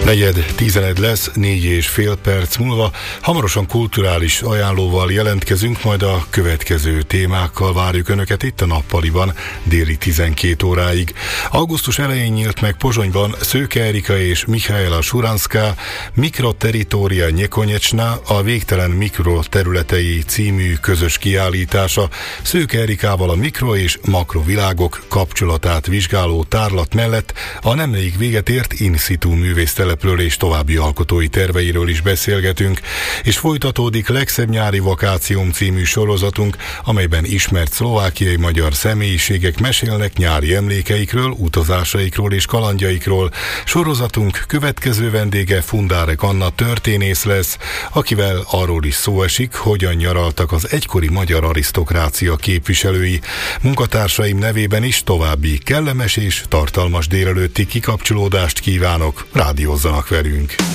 9:10 lesz, 4,5 perc múlva. Hamarosan kulturális ajánlóval jelentkezünk, majd a következő témákkal várjuk Önöket itt a Nappaliban déli 12 óráig. Augusztus elején nyílt meg Pozsonyban Szőke Erika és Michaela Suranská Mikroterritória Nyekonyecsna, a végtelen mikroterületei című közös kiállítása. Szőke Erikával a mikro- és makrovilágok kapcsolatát vizsgáló tárlat mellett a nemrég véget ért in situ művésztelepről és további alkotói terveiről is beszélgetünk, és folytatódik Legszebb nyári vakációm című sorozatunk, amelyben ismert szlovákiai magyar személyiségek mesélnek nyári emlékeikről, utazásaikról és kalandjaikról. Sorozatunk következő vendége Fundárek Anna történész lesz, akivel arról is szó esik, hogyan nyaraltak az egykori magyar arisztokrácia képviselői. Munkatársaim nevében is további kellemes és tartalmas délelőtti kikapcsolódást kívánok. Rádiózzanak velünk!